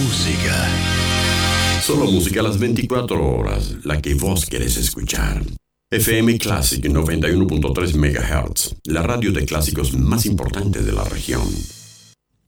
música. Solo música a las 24 horas, la que vos querés escuchar. FM Classic 91.3 MHz, la radio de clásicos más importante de la región.